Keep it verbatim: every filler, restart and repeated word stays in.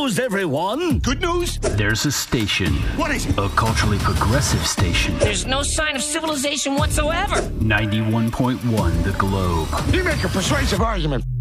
news, everyone. Good news? There's a station. What is it? A culturally progressive station. There's no sign of civilization whatsoever. ninety-one point one The Globe. You make a persuasive argument.